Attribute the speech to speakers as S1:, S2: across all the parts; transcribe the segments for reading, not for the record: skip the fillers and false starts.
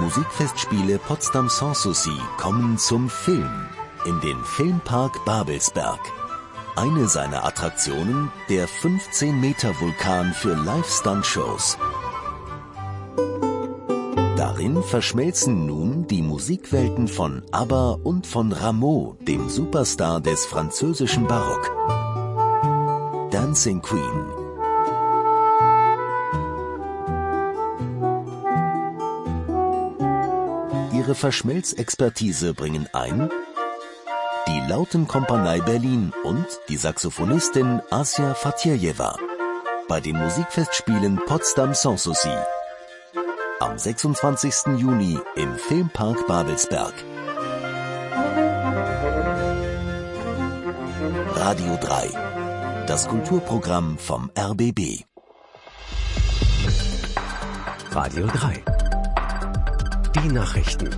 S1: Musikfestspiele Potsdam Sanssouci kommen zum Film in den Filmpark Babelsberg. Eine seiner Attraktionen, der 15-Meter-Vulkan für Live-Stunt-Shows. Darin verschmelzen nun die Musikwelten von ABBA und von Rameau, dem Superstar des französischen Barock. Dancing Queen. Ihre Verschmelzexpertise bringen ein die Lautenkompanie Berlin und die Saxophonistin Asja Fatirjewa bei den Musikfestspielen Potsdam Sanssouci. Am 26. Juni im Filmpark Babelsberg. Radio 3, das Kulturprogramm vom RBB.
S2: Radio 3, die Nachrichten.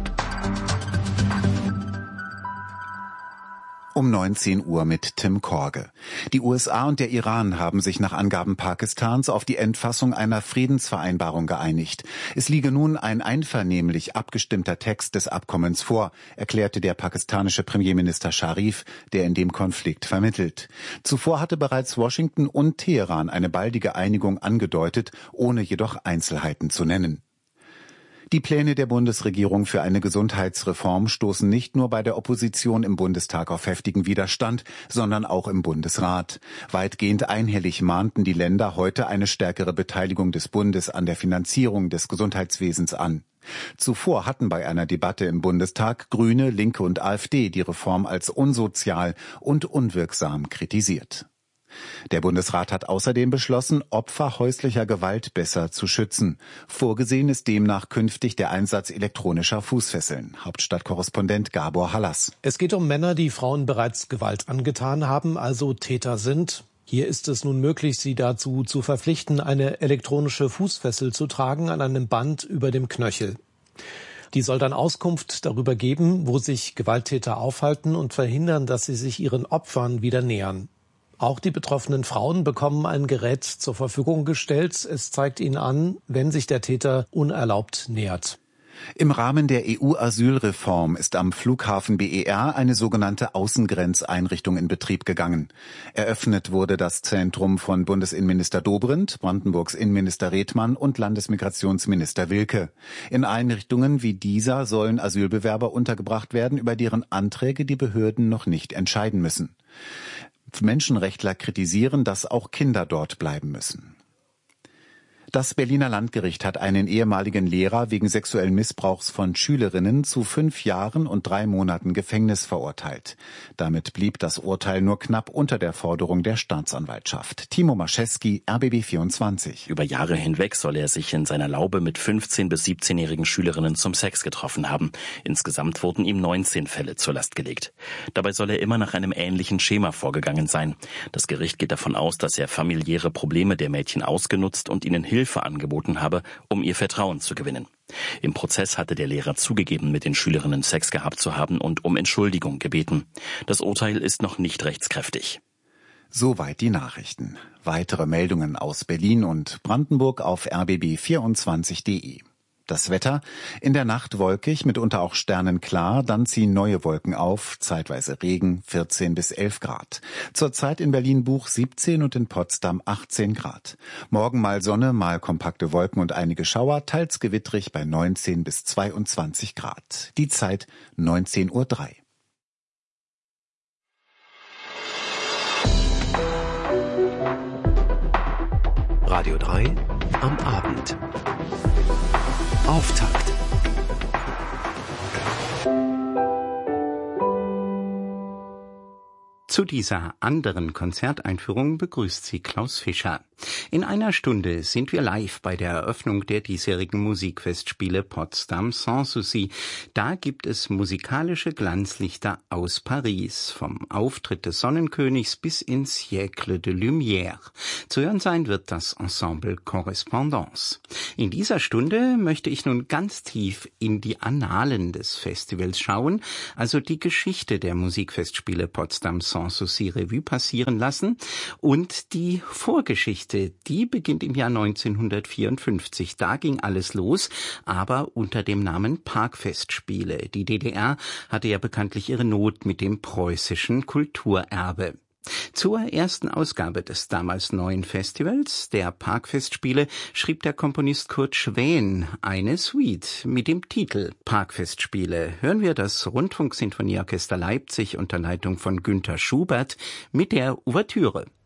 S3: Um 19 Uhr mit Tim Korge. Die USA und der Iran haben sich nach Angaben Pakistans auf die Endfassung einer Friedensvereinbarung geeinigt. Es liege nun ein einvernehmlich abgestimmter Text des Abkommens vor, erklärte der pakistanische Premierminister Sharif, der in dem Konflikt vermittelt. Zuvor hatte bereits Washington und Teheran eine baldige Einigung angedeutet, ohne jedoch Einzelheiten zu nennen. Die Pläne der Bundesregierung für eine Gesundheitsreform stoßen nicht nur bei der Opposition im Bundestag auf heftigen Widerstand, sondern auch im Bundesrat. Weitgehend einhellig mahnten die Länder heute eine stärkere Beteiligung des Bundes an der Finanzierung des Gesundheitswesens an. Zuvor hatten bei einer Debatte im Bundestag Grüne, Linke und AfD die Reform als unsozial und unwirksam kritisiert. Der Bundesrat hat außerdem beschlossen, Opfer häuslicher Gewalt besser zu schützen. Vorgesehen ist demnach künftig der Einsatz elektronischer Fußfesseln. Hauptstadtkorrespondent Gabor Hallas.
S4: Es geht um Männer, die Frauen bereits Gewalt angetan haben, also Täter sind. Hier ist es nun möglich, sie dazu zu verpflichten, eine elektronische Fußfessel zu tragen an einem Band über dem Knöchel. Die soll dann Auskunft darüber geben, wo sich Gewalttäter aufhalten und verhindern, dass sie sich ihren Opfern wieder nähern. Auch die betroffenen Frauen bekommen ein Gerät zur Verfügung gestellt. Es zeigt ihnen an, wenn sich der Täter unerlaubt nähert.
S3: Im Rahmen der EU-Asylreform ist am Flughafen BER eine sogenannte Außengrenzeinrichtung in Betrieb gegangen. Eröffnet wurde das Zentrum von Bundesinnenminister Dobrindt, Brandenburgs Innenminister Redmann und Landesmigrationsminister Wilke. In Einrichtungen wie dieser sollen Asylbewerber untergebracht werden, über deren Anträge die Behörden noch nicht entscheiden müssen. Menschenrechtler kritisieren, dass auch Kinder dort bleiben müssen. Das Berliner Landgericht hat einen ehemaligen Lehrer wegen sexuellen Missbrauchs von Schülerinnen zu 5 Jahren und 3 Monaten Gefängnis verurteilt. Damit blieb das Urteil nur knapp unter der Forderung der Staatsanwaltschaft. Timo Maschewski, RBB 24.
S5: Über Jahre hinweg soll er sich in seiner Laube mit 15- bis 17-jährigen Schülerinnen zum Sex getroffen haben. Insgesamt wurden ihm 19 Fälle zur Last gelegt. Dabei soll er immer nach einem ähnlichen Schema vorgegangen sein. Das Gericht geht davon aus, dass er familiäre Probleme der Mädchen ausgenutzt und ihnen Hilfe angeboten habe, um ihr Vertrauen zu gewinnen. Im Prozess hatte der Lehrer zugegeben, mit den Schülerinnen Sex gehabt zu haben und um Entschuldigung gebeten. Das Urteil ist noch nicht rechtskräftig.
S3: Soweit die Nachrichten. Weitere Meldungen aus Berlin und Brandenburg auf rbb24.de. Das Wetter: in der Nacht wolkig, mitunter auch sternenklar, dann ziehen neue Wolken auf, zeitweise Regen, 14 bis 11 Grad. Zurzeit in Berlin-Buch 17 und in Potsdam 18 Grad. Morgen mal Sonne, mal kompakte Wolken und einige Schauer, teils gewittrig bei 19 bis 22 Grad. Die Zeit 19:03 Uhr.
S2: Radio 3 am Abend. Auftakt.
S6: Zu dieser anderen Konzerteinführung begrüßt Sie Klaus Fischer. In einer Stunde sind wir live bei der Eröffnung der diesjährigen Musikfestspiele Potsdam Sanssouci. Da gibt es musikalische Glanzlichter aus Paris, vom Auftritt des Sonnenkönigs bis ins Siècle de Lumière. Zu hören sein wird das Ensemble Correspondance. In dieser Stunde möchte ich nun ganz tief in die Annalen des Festivals schauen, also die Geschichte der Musikfestspiele Potsdam Sanssouci. Sanssouci Revue passieren lassen. Und die Vorgeschichte, die beginnt im Jahr 1954. Da ging alles los, aber unter dem Namen Parkfestspiele. Die DDR hatte ja bekanntlich ihre Not mit dem preußischen Kulturerbe. Zur ersten Ausgabe des damals neuen Festivals, der Parkfestspiele, schrieb der Komponist Kurt Schwehn eine Suite mit dem Titel Parkfestspiele. Hören wir das Rundfunksinfonieorchester Leipzig unter Leitung von Günter Schubert mit der Ouvertüre.